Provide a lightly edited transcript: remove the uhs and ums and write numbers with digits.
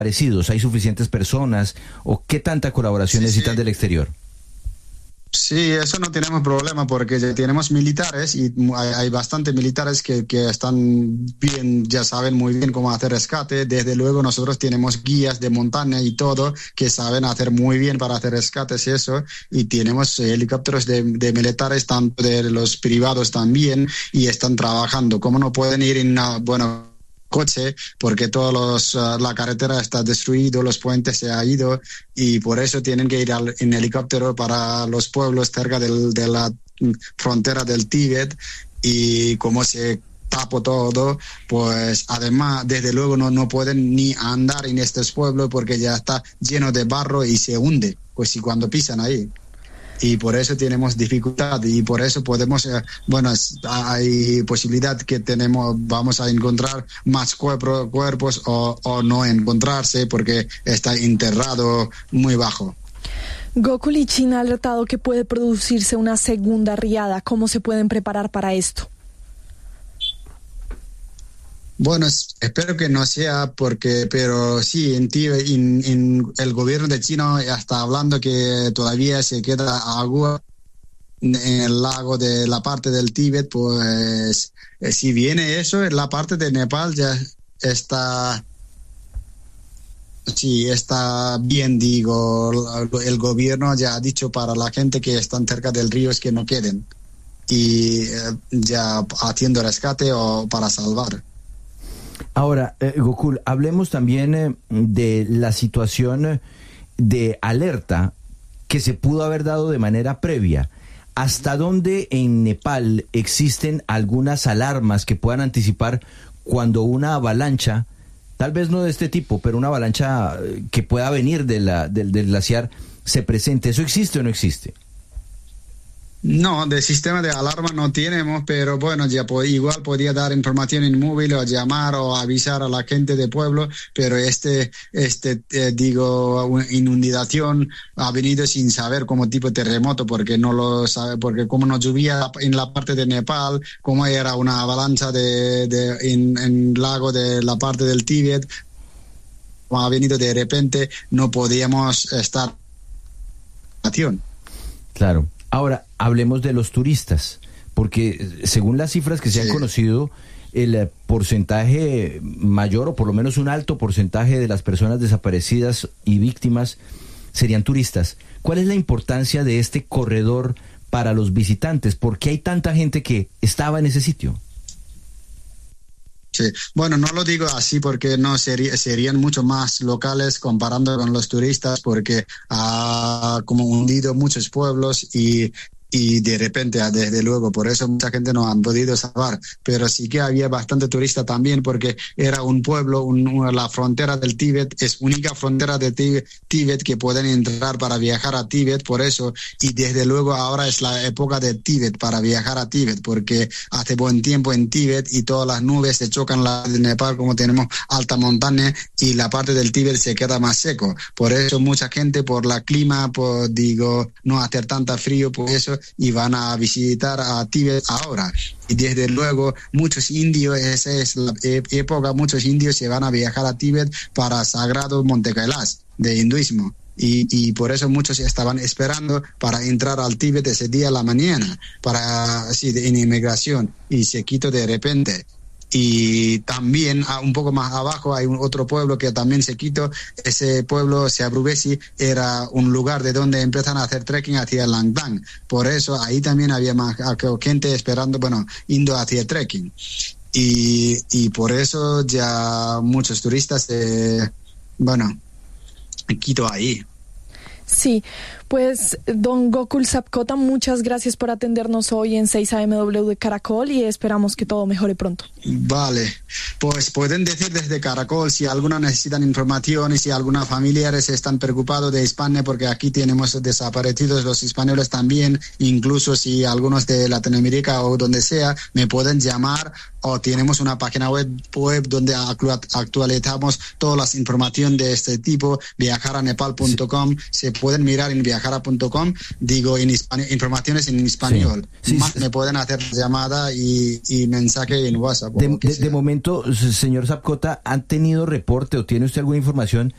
desaparecidos? ¿Hay suficientes personas? ¿O qué tanta colaboración necesitan del exterior? Sí, eso no tenemos problema porque ya tenemos militares y hay bastantes militares que están bien, ya saben muy bien cómo hacer rescate. Desde luego nosotros tenemos guías de montaña y todo que saben hacer muy bien para hacer rescates y eso. Y tenemos helicópteros de militares, tanto de los privados también, y están trabajando. ¿Cómo no pueden ir en coche? Porque la carretera está destruida, los puentes se han ido y por eso tienen que ir en helicóptero para los pueblos cerca de la frontera del Tíbet, y como se tapó todo, pues además desde luego no pueden ni andar en estos pueblos porque ya está lleno de barro y se hunde, pues y cuando pisan ahí. Y por eso tenemos dificultad y por eso podemos, hay posibilidad que vamos a encontrar más cuerpos o no encontrarse porque está enterrado muy bajo. Gokul y China ha alertado que puede producirse una segunda riada. ¿Cómo se pueden preparar para esto? Bueno, espero que no sea pero sí, en el gobierno de China está hablando que todavía se queda agua en el lago de la parte del Tíbet, pues si viene eso, en la parte de Nepal ya está bien, digo, el gobierno ya ha dicho para la gente que están cerca del río es que no queden y ya haciendo rescate o para salvar. Ahora, Gokul, hablemos también de la situación de alerta que se pudo haber dado de manera previa. ¿Hasta dónde en Nepal existen algunas alarmas que puedan anticipar cuando una avalancha, tal vez no de este tipo, pero una avalancha que pueda venir del glaciar se presente? ¿Eso existe o no existe? No, de sistema de alarma no tenemos, pero bueno, ya igual podía dar información en móvil o llamar o avisar a la gente del pueblo, pero inundación ha venido sin saber como tipo terremoto, porque no lo sabe, porque como no llovía en la parte de Nepal, como era una avalancha en lago de la parte del Tíbet, como ha venido de repente, no podíamos estar en acción. Claro. Ahora, hablemos de los turistas, porque según las cifras que se han conocido, el porcentaje mayor, o por lo menos un alto porcentaje de las personas desaparecidas y víctimas serían turistas. ¿Cuál es la importancia de este corredor para los visitantes? ¿Por qué hay tanta gente que estaba en ese sitio? Sí, bueno, no lo digo así porque no serían mucho más locales comparando con los turistas, porque ha como hundido muchos pueblos y de repente, desde luego, por eso mucha gente no han podido salvar, pero sí que había bastante turista también porque era un pueblo, la frontera del Tíbet es única frontera de Tíbet que pueden entrar para viajar a Tíbet, por eso, y desde luego ahora es la época de Tíbet para viajar a Tíbet porque hace buen tiempo en Tíbet y todas las nubes se chocan la de Nepal como tenemos alta montaña y la parte del Tíbet se queda más seco, por eso mucha gente por la clima, no hacer tanta frío, por eso y van a visitar a Tíbet ahora. Y desde luego muchos indios, esa es la época, muchos indios se van a viajar a Tíbet para Sagrado Monte Kailash de hinduismo. Y por eso muchos estaban esperando para entrar al Tíbet ese día a la mañana, en inmigración, y se quitó de repente. Y también un poco más abajo hay otro pueblo que también se quitó. Ese pueblo, Seabrubesi, era un lugar de donde empiezan a hacer trekking hacia Langtang. Por eso ahí también había más gente esperando, yendo hacia trekking. Y por eso ya muchos turistas quitó ahí. Sí, pues don Gokul Sapkota, muchas gracias por atendernos hoy en 6am de Caracol y esperamos que todo mejore pronto. Vale, pues pueden decir desde Caracol si alguna necesitan información y si algunos familiares están preocupados de España, porque aquí tenemos desaparecidos los españoles también, incluso si algunos de Latinoamérica o donde sea, me pueden llamar o tenemos una página web donde actualizamos todas las informaciones de este tipo, viajaranepal.com, se pueden mirar en viajara.com, informaciones en español. Sí. Más me pueden hacer llamada y mensaje en WhatsApp. De momento, señor Sapkota, ¿han tenido reporte o tiene usted alguna información